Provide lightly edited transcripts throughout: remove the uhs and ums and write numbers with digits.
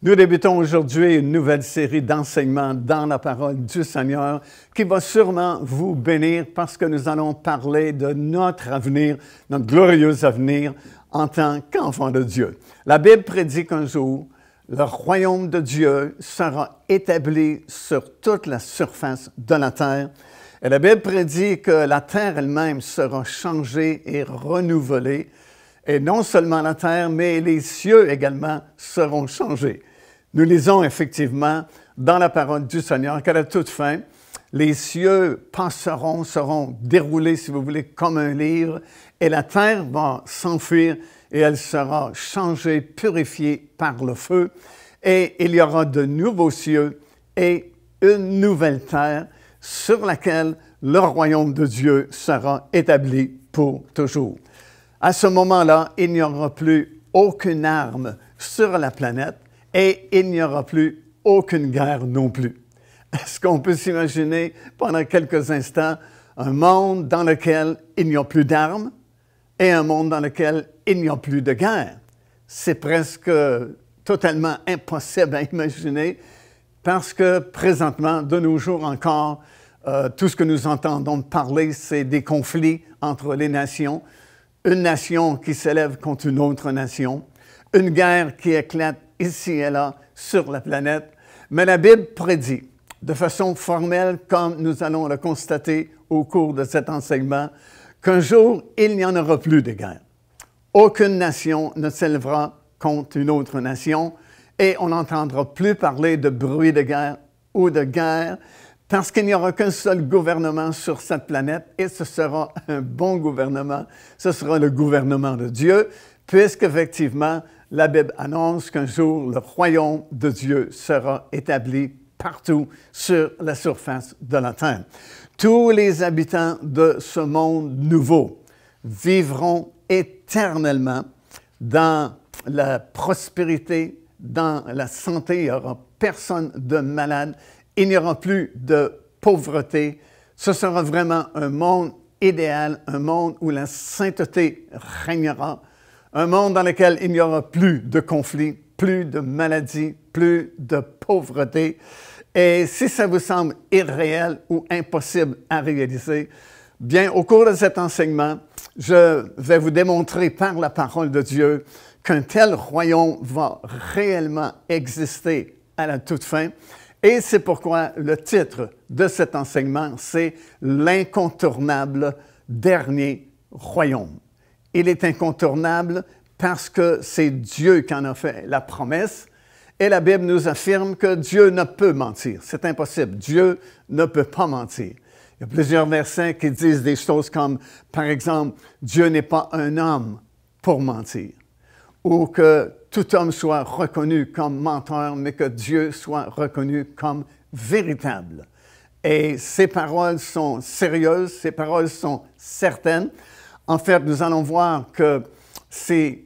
Nous débutons aujourd'hui une nouvelle série d'enseignements dans la parole du Seigneur qui va sûrement vous bénir parce que nous allons parler de notre avenir, notre glorieux avenir en tant qu'enfant de Dieu. La Bible prédit qu'un jour, le royaume de Dieu sera établi sur toute la surface de la terre. Et la Bible prédit que la terre elle-même sera changée et renouvelée. Et non seulement la terre, mais les cieux également seront changés. Nous lisons effectivement dans la parole du Seigneur qu'à la toute fin, les cieux passeront, seront déroulés, si vous voulez, comme un livre, et la terre va s'enfuir et elle sera changée, purifiée par le feu, et il y aura de nouveaux cieux et une nouvelle terre sur laquelle le royaume de Dieu sera établi pour toujours. À ce moment-là, il n'y aura plus aucune arme sur la planète et il n'y aura plus aucune guerre non plus. Est-ce qu'on peut s'imaginer pendant quelques instants un monde dans lequel il n'y a plus d'armes et un monde dans lequel il n'y a plus de guerre? C'est presque totalement impossible à imaginer parce que présentement, de nos jours encore, tout ce que nous entendons parler, c'est des conflits entre les nations. Une nation qui s'élève contre une autre nation, une guerre qui éclate ici et là sur la planète. Mais la Bible prédit, de façon formelle, comme nous allons le constater au cours de cet enseignement, qu'un jour, il n'y en aura plus de guerre. Aucune nation ne s'élèvera contre une autre nation et on n'entendra plus parler de bruit de guerre ou de guerre, parce qu'il n'y aura qu'un seul gouvernement sur cette planète et ce sera un bon gouvernement. Ce sera le gouvernement de Dieu, puisqu'effectivement, la Bible annonce qu'un jour, le royaume de Dieu sera établi partout sur la surface de la terre. Tous les habitants de ce monde nouveau vivront éternellement dans la prospérité, dans la santé. Il n'y aura personne de malade. Il n'y aura plus de pauvreté. Ce sera vraiment un monde idéal, un monde où la sainteté régnera, un monde dans lequel il n'y aura plus de conflits, plus de maladies, plus de pauvreté. Et si ça vous semble irréel ou impossible à réaliser, bien, au cours de cet enseignement, je vais vous démontrer par la parole de Dieu qu'un tel royaume va réellement exister à la toute fin. Et c'est pourquoi le titre de cet enseignement, c'est « L'incontournable dernier royaume ». Il est incontournable parce que c'est Dieu qui en a fait la promesse. Et la Bible nous affirme que Dieu ne peut mentir. C'est impossible. Dieu ne peut pas mentir. Il y a plusieurs versets qui disent des choses comme, par exemple, « Dieu n'est pas un homme pour mentir » ou que tout homme soit reconnu comme menteur, mais que Dieu soit reconnu comme véritable. Et ces paroles sont sérieuses, ces paroles sont certaines. En fait, nous allons voir que ces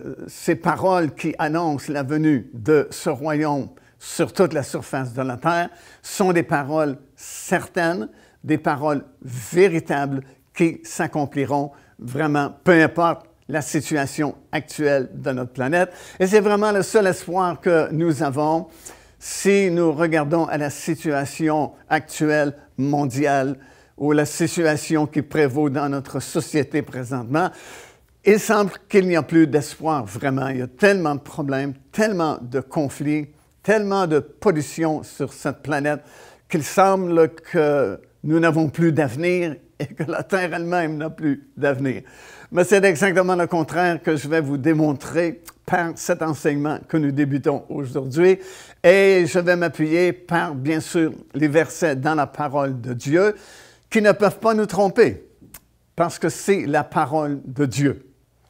paroles qui annoncent la venue de ce royaume sur toute la surface de la terre sont des paroles certaines, des paroles véritables qui s'accompliront vraiment, peu importe la situation actuelle de notre planète. Et c'est vraiment le seul espoir que nous avons si nous regardons à la situation actuelle mondiale ou la situation qui prévaut dans notre société présentement. Il semble qu'il n'y a plus d'espoir vraiment. Il y a tellement de problèmes, tellement de conflits, tellement de pollution sur cette planète qu'il semble que nous n'avons plus d'avenir et que la Terre elle-même n'a plus d'avenir. Mais c'est exactement le contraire que je vais vous démontrer par cet enseignement que nous débutons aujourd'hui. Et je vais m'appuyer par, bien sûr, les versets dans la parole de Dieu qui ne peuvent pas nous tromper parce que c'est la parole de Dieu.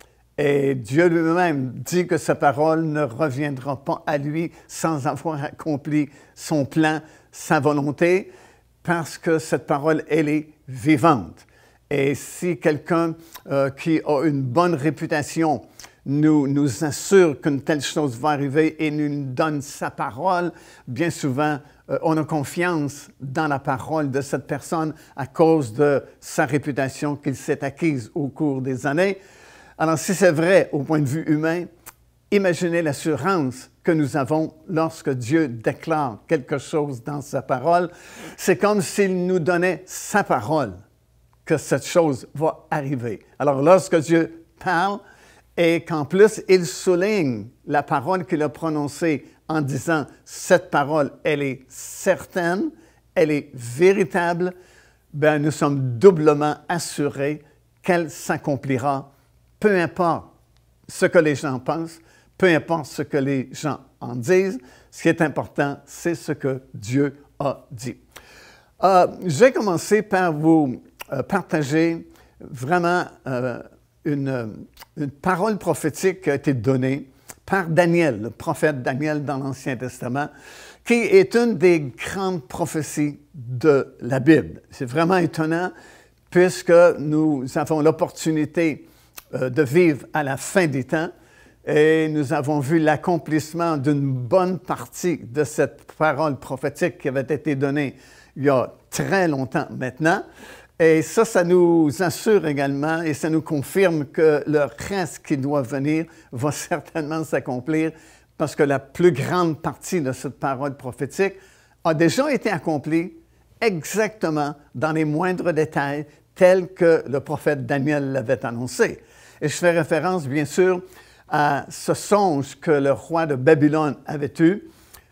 Et Dieu lui-même dit que sa parole ne reviendra pas à lui sans avoir accompli son plan, sa volonté, parce que cette parole, elle est vivante. Et si quelqu'un qui a une bonne réputation nous assure qu'une telle chose va arriver et nous donne sa parole, bien souvent, on a confiance dans la parole de cette personne à cause de sa réputation qu'il s'est acquise au cours des années. Alors, si c'est vrai au point de vue humain, imaginez l'assurance que que nous avons lorsque Dieu déclare quelque chose dans sa parole. C'est comme s'il nous donnait sa parole que cette chose va arriver. Alors, lorsque Dieu parle et qu'en plus, il souligne la parole qu'il a prononcée en disant « cette parole, elle est certaine, elle est véritable », bien, nous sommes doublement assurés qu'elle s'accomplira, peu importe ce que les gens pensent, peu importe ce que les gens en disent. Ce qui est important, c'est ce que Dieu a dit. Je vais commencer par vous partager vraiment une parole prophétique qui a été donnée par Daniel, le prophète Daniel dans l'Ancien Testament, qui est une des grandes prophéties de la Bible. C'est vraiment étonnant puisque nous avons l'opportunité de vivre à la fin des temps et nous avons vu l'accomplissement d'une bonne partie de cette parole prophétique qui avait été donnée il y a très longtemps maintenant. Et ça nous assure également et ça nous confirme que le reste qui doit venir va certainement s'accomplir parce que la plus grande partie de cette parole prophétique a déjà été accomplie exactement dans les moindres détails tels que le prophète Daniel l'avait annoncé. Et je fais référence, bien sûr, à ce songe que le roi de Babylone avait eu.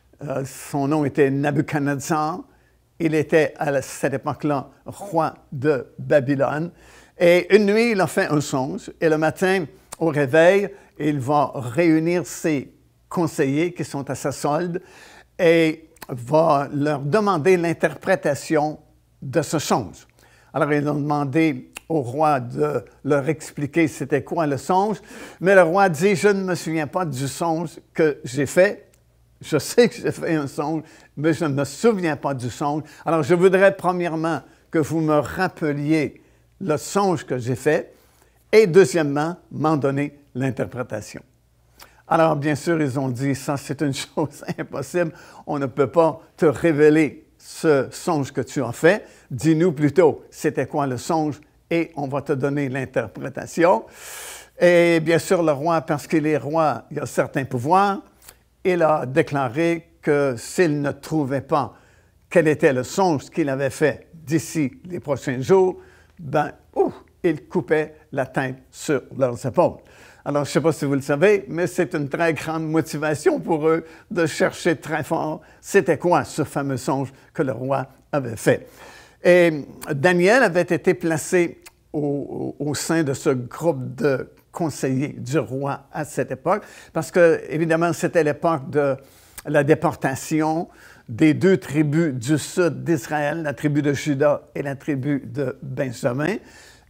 Son nom était Nabuchodonosor. Il était à cette époque-là roi de Babylone. Et une nuit, il a fait un songe. Et le matin, au réveil, il va réunir ses conseillers qui sont à sa solde et va leur demander l'interprétation de ce songe. Alors, ils ont demandé au roi de leur expliquer c'était quoi le songe. Mais le roi dit, je ne me souviens pas du songe que j'ai fait. Je sais que j'ai fait un songe, mais je ne me souviens pas du songe. Alors, je voudrais premièrement que vous me rappeliez le songe que j'ai fait et deuxièmement, m'en donner l'interprétation. Alors, bien sûr, ils ont dit, ça, c'est une chose impossible. On ne peut pas te révéler ce songe que tu as fait. Dis-nous plutôt, c'était quoi le songe et on va te donner l'interprétation. Et bien sûr, le roi, parce qu'il est roi, il a certains pouvoirs. Il a déclaré que s'il ne trouvait pas quel était le songe qu'il avait fait d'ici les prochains jours, il coupait la tête sur leurs épaules. Alors, je ne sais pas si vous le savez, mais c'est une très grande motivation pour eux de chercher très fort c'était quoi ce fameux songe que le roi avait fait. Et Daniel avait été placé au sein de ce groupe de conseiller du roi à cette époque, parce que, évidemment, c'était l'époque de la déportation des deux tribus du sud d'Israël, la tribu de Juda et la tribu de Benjamin.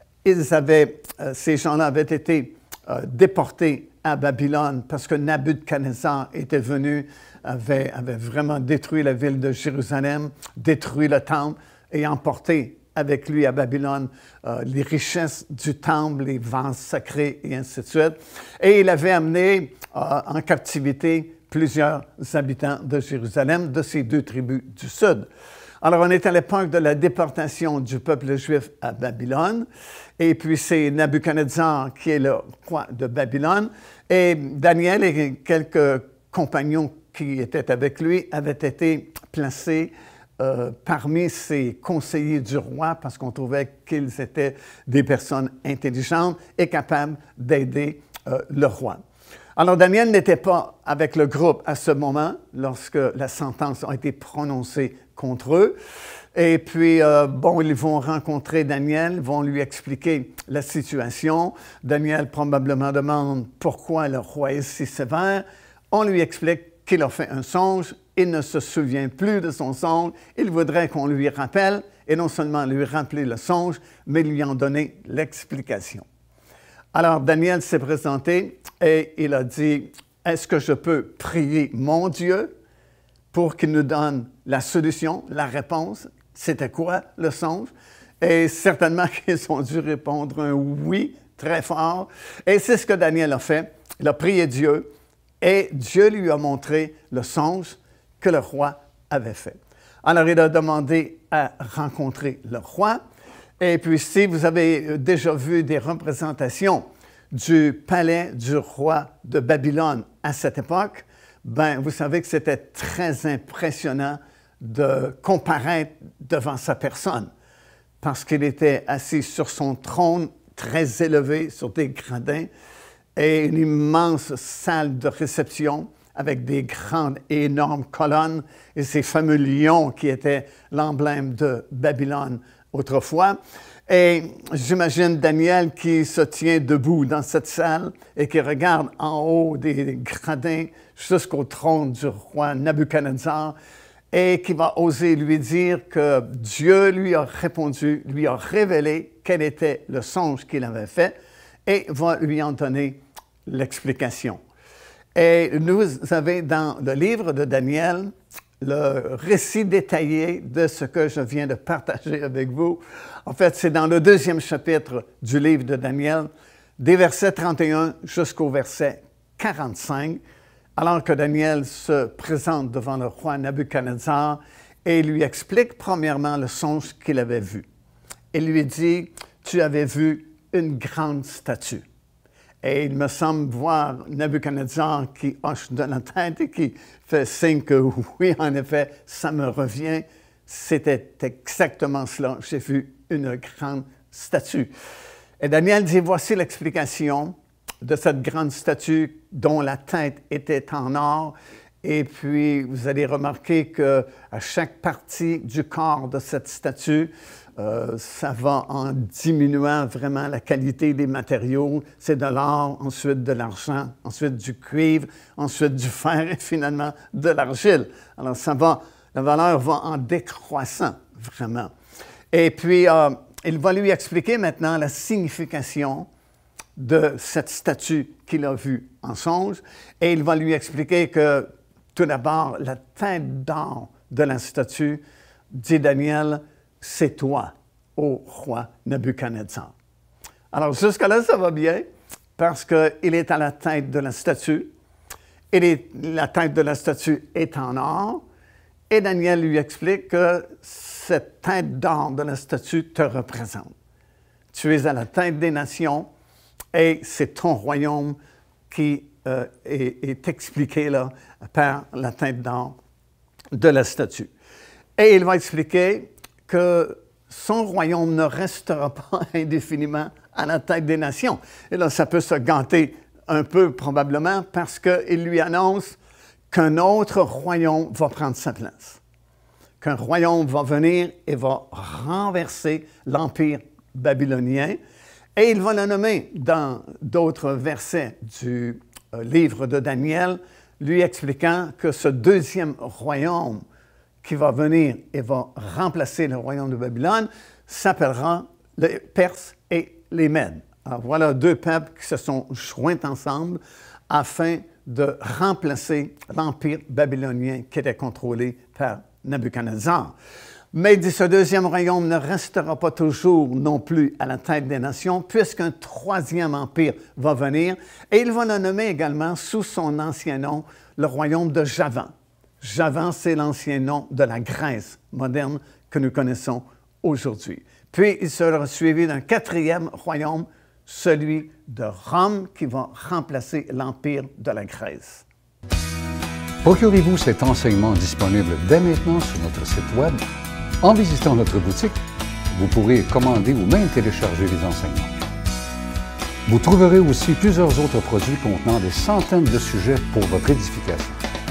Ces gens-là avaient été déportés à Babylone parce que Nabuchodonosor était venu, avait vraiment détruit la ville de Jérusalem, détruit le temple et emporté avec lui à Babylone les richesses du temple, les vases sacrés et ainsi de suite. Et il avait amené en captivité plusieurs habitants de Jérusalem, de ces deux tribus du sud. Alors, on est à l'époque de la déportation du peuple juif à Babylone. Et puis, c'est Nabuchodonosor qui est le roi de Babylone. Et Daniel et quelques compagnons qui étaient avec lui avaient été placés parmi ces conseillers du roi parce qu'on trouvait qu'ils étaient des personnes intelligentes et capables d'aider le roi. Alors, Daniel n'était pas avec le groupe à ce moment lorsque la sentence a été prononcée contre eux. Et puis, ils vont rencontrer Daniel, vont lui expliquer la situation. Daniel probablement demande pourquoi le roi est si sévère. On lui explique qu'il a fait un songe. Il ne se souvient plus de son songe. Il voudrait qu'on lui rappelle, et non seulement lui rappeler le songe, mais lui en donner l'explication. Alors, Daniel s'est présenté et il a dit, « Est-ce que je peux prier mon Dieu pour qu'il nous donne la solution, la réponse? C'était quoi le songe? » Et certainement qu'ils ont dû répondre un oui très fort. Et c'est ce que Daniel a fait. Il a prié Dieu et Dieu lui a montré le songe que le roi avait fait. Alors, il a demandé à rencontrer le roi. Et puis, si vous avez déjà vu des représentations du palais du roi de Babylone à cette époque, ben, vous savez que c'était très impressionnant de comparaître devant sa personne, parce qu'il était assis sur son trône, très élevé, sur des gradins, et une immense salle de réception avec des grandes et énormes colonnes et ces fameux lions qui étaient l'emblème de Babylone autrefois. Et j'imagine Daniel qui se tient debout dans cette salle et qui regarde en haut des gradins jusqu'au trône du roi Nabuchodonosor et qui va oser lui dire que Dieu lui a répondu, lui a révélé quel était le songe qu'il avait fait et va lui en donner l'explication. Et nous avons dans le livre de Daniel le récit détaillé de ce que je viens de partager avec vous. En fait, c'est dans le 2e chapitre du livre de Daniel, des versets 31 jusqu'au verset 45, alors que Daniel se présente devant le roi Nabuchodonosor et lui explique premièrement le songe qu'il avait vu. Il lui dit, « Tu avais vu une grande statue. » Et il me semble voir Nabuchodonosor qui hoche de la tête et qui fait signe que oui, en effet, ça me revient. C'était exactement cela. J'ai vu une grande statue. Et Daniel dit, voici l'explication de cette grande statue dont la tête était en or. Et puis, vous allez remarquer qu'à chaque partie du corps de cette statue, ça va en diminuant vraiment la qualité des matériaux. C'est de l'or, ensuite de l'argent, ensuite du cuivre, ensuite du fer et finalement de l'argile. Alors, la valeur va en décroissant vraiment. Et puis, il va lui expliquer maintenant la signification de cette statue qu'il a vue en songe. Et il va lui expliquer que, tout d'abord, la tête d'or de la statue, dit Daniel, c'est toi, ô roi Nabuchodonosor. Alors, jusque-là, ça va bien, parce qu'il est à la tête de la statue. La tête de la statue est en or. Et Daniel lui explique que cette tête d'or de la statue te représente. Tu es à la tête des nations et c'est ton royaume qui est expliqué là par la tête d'or de la statue. Et il va expliquer que son royaume ne restera pas indéfiniment à la tête des nations. Et là, ça peut se gâter un peu probablement parce qu'il lui annonce qu'un autre royaume va prendre sa place. Qu'un royaume va venir et va renverser l'empire babylonien. Et il va le nommer dans d'autres versets du livre de Daniel, lui expliquant que ce deuxième royaume qui va venir et va remplacer le royaume de Babylone s'appellera les Perses et les Mèdes. Alors voilà deux peuples qui se sont joints ensemble afin de remplacer l'empire babylonien qui était contrôlé par Nabuchodonosor. Mais il dit, ce deuxième royaume ne restera pas toujours non plus à la tête des nations, puisqu'un troisième empire va venir, et il va le nommer également sous son ancien nom, le royaume de Javan. Javan, c'est l'ancien nom de la Grèce moderne que nous connaissons aujourd'hui. Puis, il sera suivi d'un quatrième royaume, celui de Rome, qui va remplacer l'empire de la Grèce. Procurez-vous cet enseignement disponible dès maintenant sur notre site Web. En visitant notre boutique, vous pourrez commander ou même télécharger les enseignements. Vous trouverez aussi plusieurs autres produits contenant des centaines de sujets pour votre édification.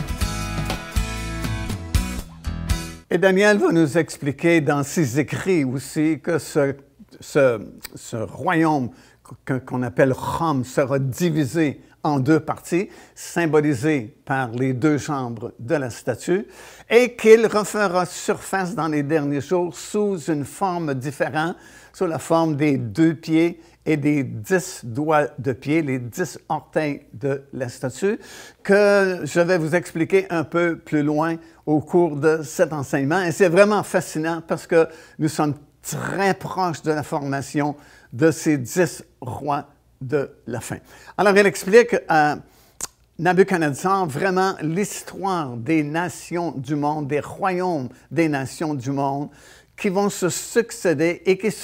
Et Daniel va nous expliquer dans ses écrits aussi que ce royaume qu'on appelle Rome sera divisé en deux parties, symbolisées par les deux jambes de la statue, et qu'il refera surface dans les derniers jours sous une forme différente, sous la forme des 2 pieds et des 10 doigts de pied, les 10 orteils de la statue, que je vais vous expliquer un peu plus loin au cours de cet enseignement. Et c'est vraiment fascinant parce que nous sommes très proches de la formation de ces 10 rois de la fin. Alors, il explique à Nabuchodonosor vraiment l'histoire des nations du monde, des royaumes des nations du monde qui vont se succéder et qui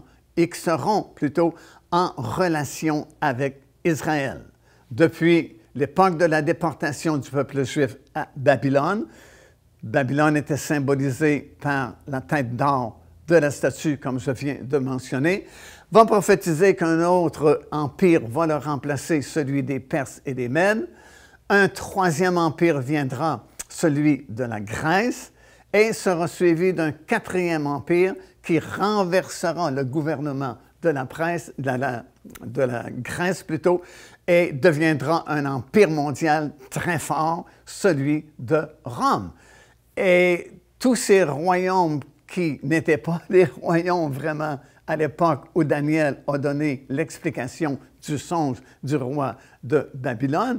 seront plutôt en relation avec Israël. Depuis l'époque de la déportation du peuple juif à Babylone. Babylone était symbolisée par la tête d'or de la statue, comme je viens de mentionner, va prophétiser qu'un autre empire va le remplacer, celui des Perses et des Mèdes. Un troisième empire viendra, celui de la Grèce, et sera suivi d'un quatrième empire qui renversera le gouvernement de la Grèce plutôt, et deviendra un empire mondial très fort, celui de Rome. Et tous ces royaumes qui n'étaient pas des royaumes vraiment à l'époque où Daniel a donné l'explication du songe du roi de Babylone,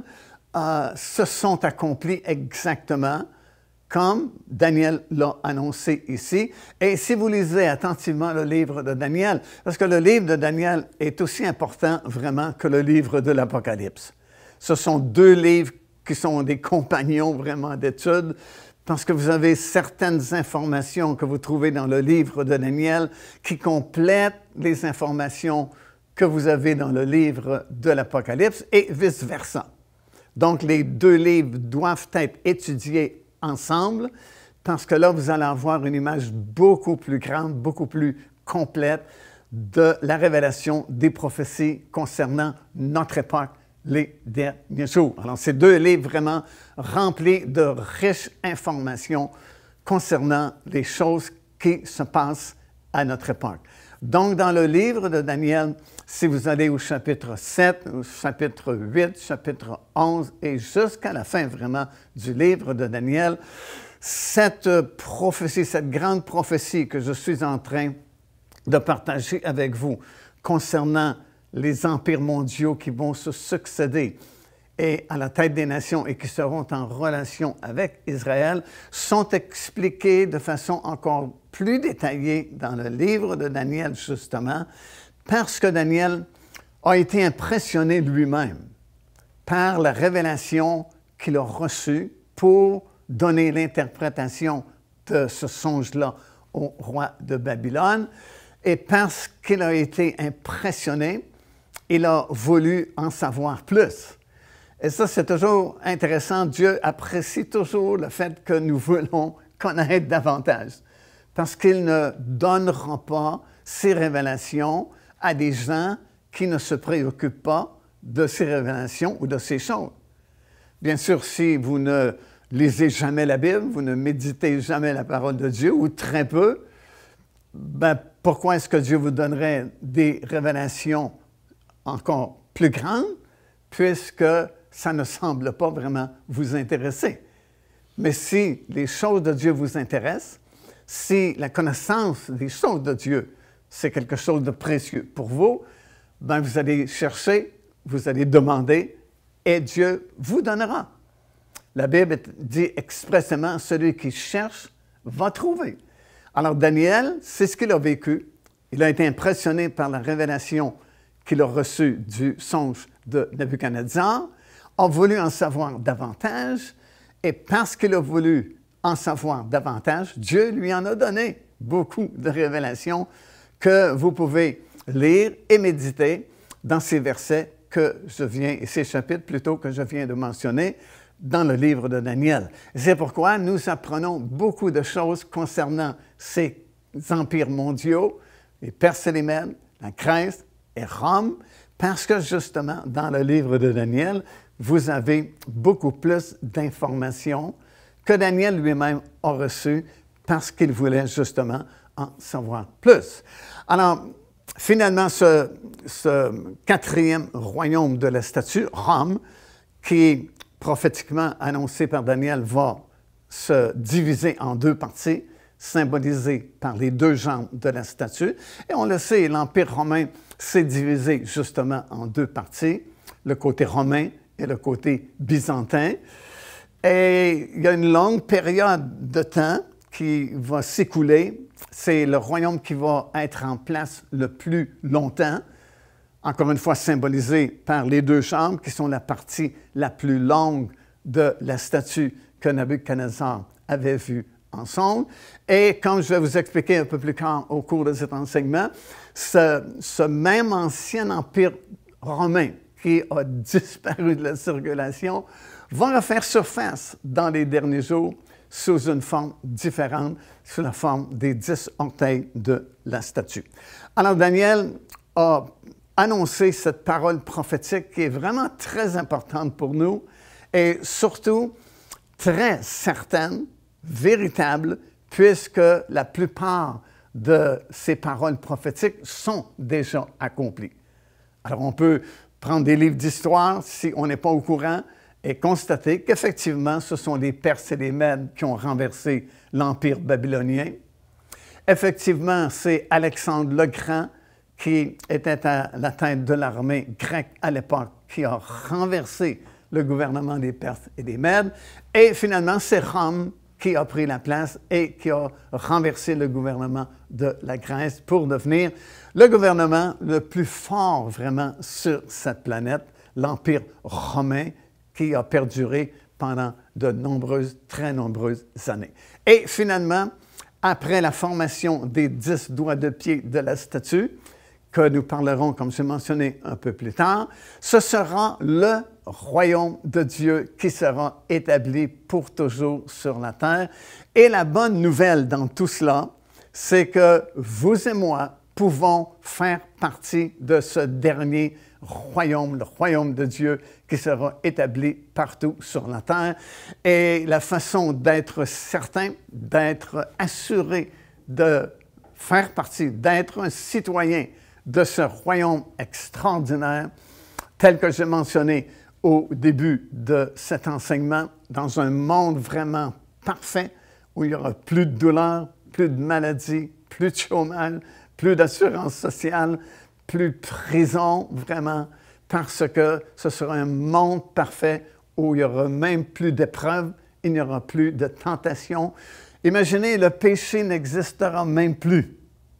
se sont accomplis exactement comme Daniel l'a annoncé ici. Et si vous lisez attentivement le livre de Daniel, parce que le livre de Daniel est aussi important vraiment que le livre de l'Apocalypse. Ce sont deux livres qui sont des compagnons vraiment d'études, parce que vous avez certaines informations que vous trouvez dans le livre de Daniel qui complètent les informations que vous avez dans le livre de l'Apocalypse et vice-versa. Donc, les deux livres doivent être étudiés ensemble parce que là, vous allez avoir une image beaucoup plus grande, beaucoup plus complète de la révélation des prophéties concernant notre époque, les derniers jours. Alors, c'est deux livres vraiment remplis de riches informations concernant les choses qui se passent à notre époque. Donc, dans le livre de Daniel, si vous allez au chapitre 7, au chapitre 8, chapitre 11 et jusqu'à la fin vraiment du livre de Daniel, cette prophétie, cette grande prophétie que je suis en train de partager avec vous concernant les empires mondiaux qui vont se succéder et à la tête des nations et qui seront en relation avec Israël, sont expliqués de façon encore plus détaillée dans le livre de Daniel, justement, parce que Daniel a été impressionné lui-même par la révélation qu'il a reçue pour donner l'interprétation de ce songe-là au roi de Babylone. Et parce qu'il a été impressionné, il a voulu en savoir plus. Et ça, c'est toujours intéressant. Dieu apprécie toujours le fait que nous voulons connaître davantage, parce qu'il ne donnera pas ces révélations à des gens qui ne se préoccupent pas de ces révélations ou de ces choses. Bien sûr, si vous ne lisez jamais la Bible, vous ne méditez jamais la parole de Dieu, ou très peu, ben, pourquoi est-ce que Dieu vous donnerait des révélations encore plus grandes, puisque ça ne semble pas vraiment vous intéresser? Mais si les choses de Dieu vous intéressent, si la connaissance des choses de Dieu, c'est quelque chose de précieux pour vous, ben vous allez chercher, vous allez demander, et Dieu vous donnera. La Bible dit expressément, celui qui cherche va trouver. Alors Daniel, c'est ce qu'il a vécu. Il a été impressionné par la révélation qu'il a reçue du songe de Nebuchadnezzar, a voulu en savoir davantage, et parce qu'il a voulu en savoir davantage, Dieu lui en a donné beaucoup de révélations que vous pouvez lire et méditer dans ces versets que je viens, et ces chapitres plutôt que je viens de mentionner dans le livre de Daniel. C'est pourquoi nous apprenons beaucoup de choses concernant ces empires mondiaux, les Perses et les Mèdes, la Grèce et Rome, parce que justement, dans le livre de Daniel, vous avez beaucoup plus d'informations que Daniel lui-même a reçues parce qu'il voulait justement en savoir plus. Alors, finalement, ce quatrième royaume de la statue, Rome, qui est prophétiquement annoncé par Daniel, va se diviser en deux parties, symbolisées par les deux jambes de la statue. Et on le sait, l'Empire romain s'est divisé justement en deux parties, le côté romain et le côté byzantin. Et il y a une longue période de temps qui va s'écouler. C'est le royaume qui va être en place le plus longtemps, encore une fois symbolisé par les deux jambes, qui sont la partie la plus longue de la statue que Nebuchadnezzar avait vue en songe. Et comme je vais vous expliquer un peu plus tard au cours de cet enseignement, ce même ancien empire romain, qui a disparu de la circulation, va refaire surface dans les derniers jours sous une forme différente, sous la forme des 10 orteils de la statue. Alors, Daniel a annoncé cette parole prophétique qui est vraiment très importante pour nous et surtout très certaine, véritable, puisque la plupart de ces paroles prophétiques sont déjà accomplies. Alors, on peut prendre des livres d'histoire si on n'est pas au courant et constater qu'effectivement, ce sont les Perses et les Mèdes qui ont renversé l'Empire babylonien. Effectivement, c'est Alexandre le Grand, qui était à la tête de l'armée grecque à l'époque, qui a renversé le gouvernement des Perses et des Mèdes. Et finalement, c'est Rome qui a pris la place et qui a renversé le gouvernement de la Grèce pour devenir le gouvernement le plus fort vraiment sur cette planète, l'Empire romain, qui a perduré pendant de nombreuses, très nombreuses années. Et finalement, après la formation des 10 doigts de pied de la statue, que nous parlerons, comme j'ai mentionné un peu plus tard, ce sera le royaume de Dieu qui sera établi pour toujours sur la terre. Et la bonne nouvelle dans tout cela, c'est que vous et moi pouvons faire partie de ce dernier royaume, le royaume de Dieu qui sera établi partout sur la terre. Et la façon d'être certain, d'être assuré de faire partie, d'être un citoyen de ce royaume extraordinaire, tel que j'ai mentionné au début de cet enseignement, dans un monde vraiment parfait, où il n'y aura plus de douleur, plus de maladie, plus de chômage, plus d'assurance sociale, plus de prison, vraiment, parce que ce sera un monde parfait où il n'y aura même plus d'épreuves, il n'y aura plus de tentation. Imaginez, le péché n'existera même plus.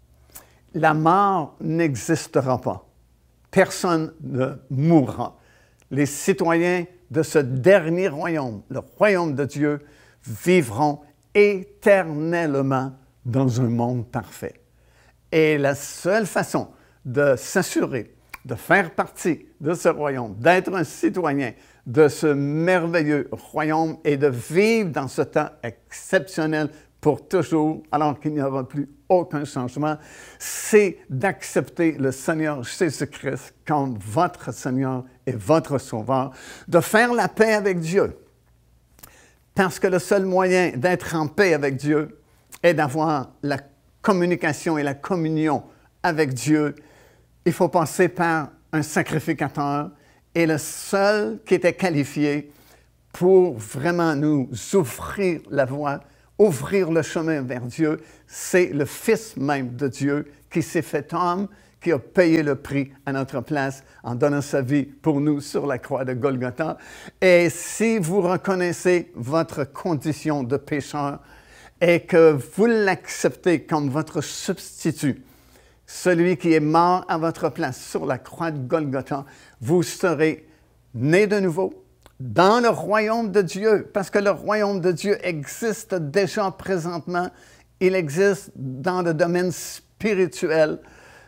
La mort n'existera pas. Personne ne mourra. Les citoyens de ce dernier royaume, le royaume de Dieu, vivront éternellement dans un monde parfait. Et la seule façon de s'assurer, de faire partie de ce royaume, d'être un citoyen de ce merveilleux royaume et de vivre dans ce temps exceptionnel pour toujours, alors qu'il n'y aura plus aucun changement, c'est d'accepter le Seigneur Jésus-Christ comme votre Seigneur et votre Sauveur, de faire la paix avec Dieu. Parce que le seul moyen d'être en paix avec Dieu est d'avoir la communication et la communion avec Dieu. Il faut passer par un sacrificateur et le seul qui était qualifié pour vraiment nous ouvrir la voie, ouvrir le chemin vers Dieu, c'est le Fils même de Dieu qui s'est fait homme, qui a payé le prix à notre place en donnant sa vie pour nous sur la croix de Golgotha. Et si vous reconnaissez votre condition de pécheur et que vous l'acceptez comme votre substitut, celui qui est mort à votre place sur la croix de Golgotha, vous serez né de nouveau dans le royaume de Dieu, parce que le royaume de Dieu existe déjà présentement. Il existe dans le domaine spirituel.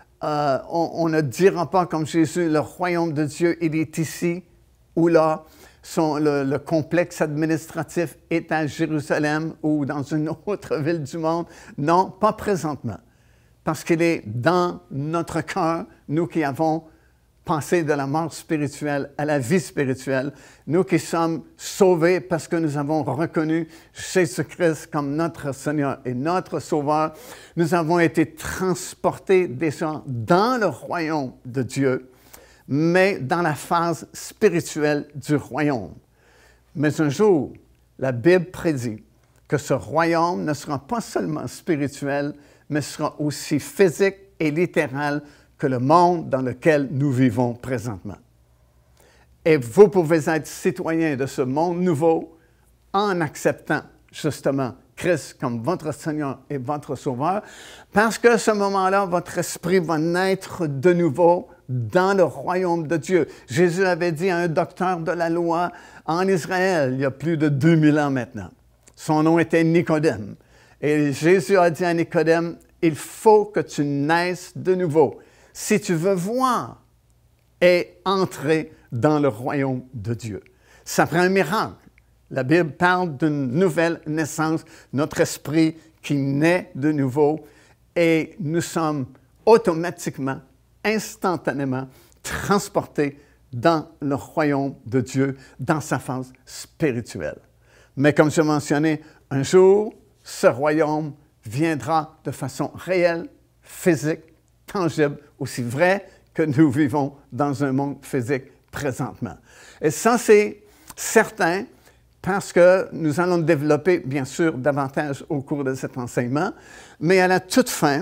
On ne dira pas comme Jésus, le royaume de Dieu, il est ici ou là. Le complexe administratif est à Jérusalem ou dans une autre ville du monde. Non, pas présentement. Parce qu'il est dans notre cœur, nous qui avons passé de la mort spirituelle à la vie spirituelle, nous qui sommes sauvés parce que nous avons reconnu Jésus-Christ comme notre Seigneur et notre Sauveur. Nous avons été transportés déjà dans le royaume de Dieu, mais dans la phase spirituelle du royaume. Mais un jour, la Bible prédit que ce royaume ne sera pas seulement spirituel, mais sera aussi physique et littéral que le monde dans lequel nous vivons présentement. Et vous pouvez être citoyen de ce monde nouveau en acceptant justement Christ comme votre Seigneur et votre Sauveur, parce qu'à ce moment-là, votre esprit va naître de nouveau dans le royaume de Dieu. Jésus avait dit à un docteur de la loi en Israël, il y a plus de 2000 ans maintenant. Son nom était Nicodème. Et Jésus a dit à Nicodème, il faut que tu naisses de nouveau si tu veux voir et entrer dans le royaume de Dieu. Ça prend un miracle. La Bible parle d'une nouvelle naissance, notre esprit qui naît de nouveau, et nous sommes automatiquement, instantanément transportés dans le royaume de Dieu, dans sa phase spirituelle. Mais comme je mentionnais, un jour, ce royaume viendra de façon réelle, physique, tangible, aussi vrai que nous vivons dans un monde physique présentement. Et ça, c'est certain parce que nous allons développer, bien sûr, davantage au cours de cet enseignement, mais à la toute fin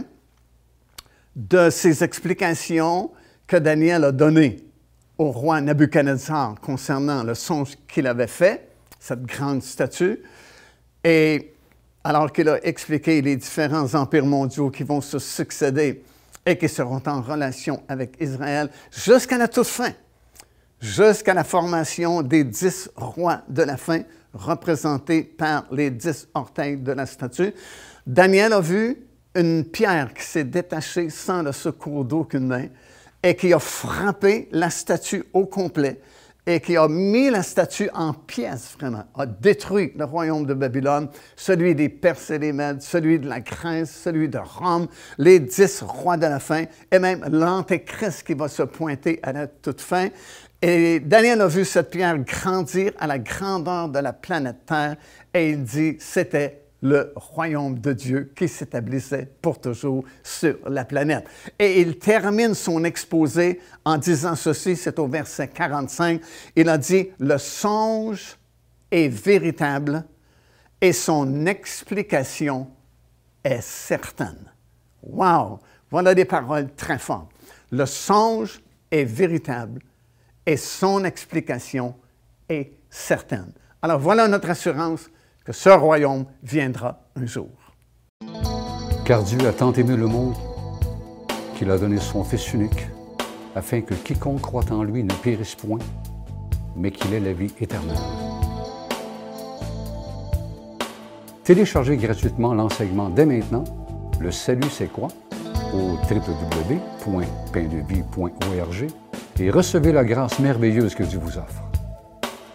de ces explications que Daniel a données au roi Nabuchodonosor concernant le songe qu'il avait fait, cette grande statue, et alors qu'il a expliqué les différents empires mondiaux qui vont se succéder et qui seront en relation avec Israël jusqu'à la toute fin, jusqu'à la formation des 10 rois de la fin, représentés par les 10 orteils de la statue, Daniel a vu une pierre qui s'est détachée sans le secours d'aucune main et qui a frappé la statue au complet et qui a mis la statue en pièces, vraiment, a détruit le royaume de Babylone, celui des Perses et des Mèdes, celui de la Grèce, celui de Rome, les 10 rois de la fin, et même l'Antéchrist qui va se pointer à la toute fin. Et Daniel a vu cette pierre grandir à la grandeur de la planète Terre, et il dit c'était le royaume de Dieu qui s'établissait pour toujours sur la planète. Et il termine son exposé en disant ceci, c'est au verset 45, il a dit « Le songe est véritable et son explication est certaine. » Wow! Voilà des paroles très fortes. Le songe est véritable et son explication est certaine. Alors voilà notre assurance que ce royaume viendra un jour. Car Dieu a tant aimé le monde qu'il a donné son Fils unique, afin que quiconque croit en lui ne périsse point, mais qu'il ait la vie éternelle. Téléchargez gratuitement l'enseignement dès maintenant, Le Salut c'est quoi? Au www.paindevie.org et recevez la grâce merveilleuse que Dieu vous offre.